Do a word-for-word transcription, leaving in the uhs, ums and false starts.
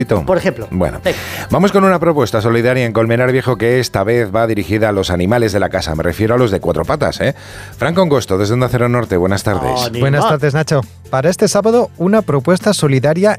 Por ejemplo. Bueno, venga. Vamos con una propuesta solidaria en Colmenar Viejo que esta vez va dirigida a los animales de la casa. Me refiero a los de cuatro patas, ¿eh? Fran Congosto, desde Onda Cero Norte. Buenas tardes. Oh, Buenas tardes, Nacho. Para este sábado, una propuesta solidaria